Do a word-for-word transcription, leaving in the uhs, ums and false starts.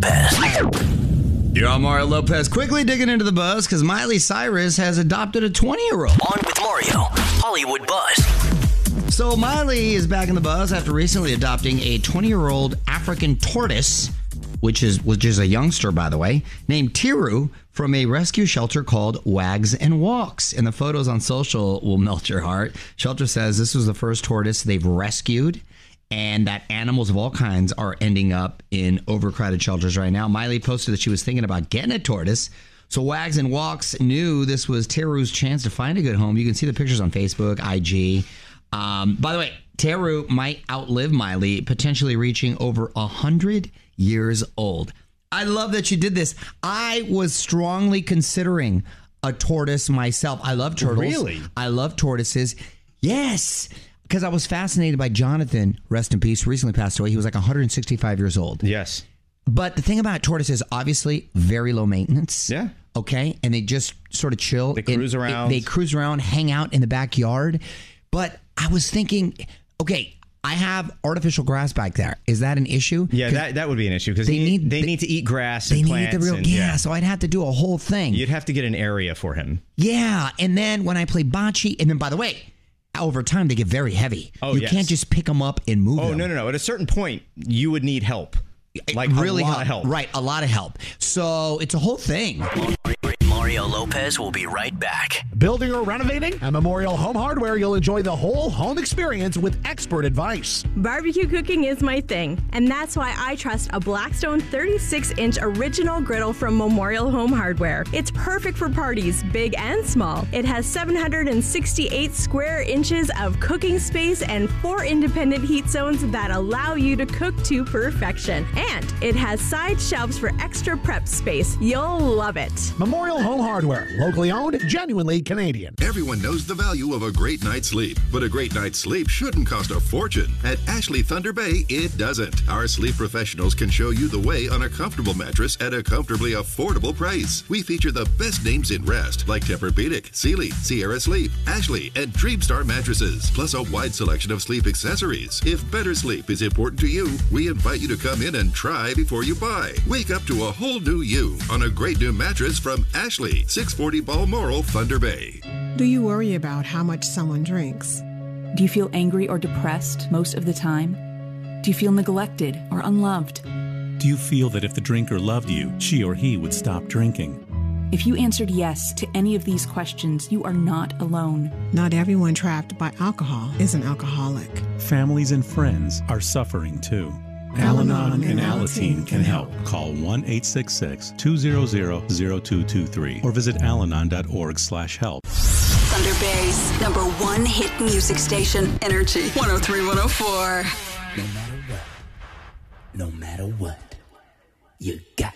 Lopez. You're on Mario Lopez. Quickly digging into the buzz because Miley Cyrus has adopted a twenty-year-old. On with Mario, Hollywood Buzz. So Miley is back in the buzz after recently adopting a twenty-year-old African tortoise, which is which is a youngster, by the way, named Tiru, from a rescue shelter called Wags and Walks. And the photos on social will melt your heart. Shelter says this was the first tortoise they've rescued, and that animals of all kinds are ending up in overcrowded shelters right now. Miley posted that she was thinking about getting a tortoise. So Wags and Walks knew this was Teru's chance to find a good home. You can see the pictures on Facebook, I G. Um, by the way, Teru might outlive Miley, potentially reaching over one hundred years old. I love that you did this. I was strongly considering a tortoise myself. I love turtles. Really? I love tortoises. Yes. Because I was fascinated by Jonathan, rest in peace, recently passed away. He was like one hundred sixty-five years old. Yes. But the thing about tortoises, obviously, very low maintenance. Yeah. Okay. And they just sort of chill. They cruise and, around. They cruise around, hang out in the backyard. But I was thinking, okay, I have artificial grass back there. Is that an issue? Yeah, that, that would be an issue because they need they, they need to eat grass and they plants. They need the real and, yeah, yeah. So I'd have to do a whole thing. You'd have to get an area for him. Yeah, and then when I play bocce, and then by the way, over time they get very heavy. Oh, you yes. can't just pick them up and move oh, them. no, no, no. At a certain point, you would need help. Like really a lot help. of help. Right, a lot of help. So it's a whole thing. Mario Lopez will be right back. Building or renovating? At Memorial Home Hardware, you'll enjoy the whole home experience with expert advice. Barbecue cooking is my thing, and that's why I trust a Blackstone thirty-six inch original griddle from Memorial Home Hardware. It's perfect for parties, big and small. It has seven hundred sixty-eight square inches of cooking space and four independent heat zones that allow you to cook to perfection. And it has side shelves for extra prep space. You'll love it. Memorial Home Hardware, locally owned, genuinely Canadian. Everyone knows the value of a great night's sleep, but a great night's sleep shouldn't cost a fortune. At Ashley Thunder Bay, it doesn't. Our sleep professionals can show you the way on a comfortable mattress at a comfortably affordable price. We feature the best names in rest, like Tempur-Pedic, Sealy, Sierra Sleep, Ashley, and Dreamstar mattresses, plus a wide selection of sleep accessories. If better sleep is important to you, we invite you to come in and try before you buy. Wake up to a whole new you on a great new mattress from Ashley, six forty Balmoral, Thunder Bay. Do you worry about how much someone drinks? Do you feel angry or depressed most of the time? Do you feel neglected or unloved? Do you feel that if the drinker loved you, she or he would stop drinking? If you answered yes to any of these questions, you are not alone. Not everyone trapped by alcohol is an alcoholic. Families and friends are suffering too. Al-Anon and Alateen can help. Call one eight six six, two zero zero, zero two two three or visit alanon dot org slash help. Thunder Bay's number one hit music station, Energy one oh three one oh four. No matter what, no matter what, you